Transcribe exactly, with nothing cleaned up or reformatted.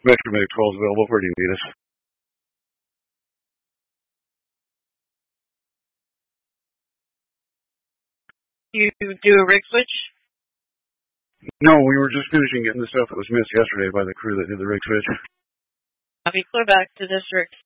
Metro Medic twelve is available. Where do you need us? You do a rig switch? No, we were just finishing getting the stuff that was missed yesterday by the crew that did the rig switch. Copy, clear back to district.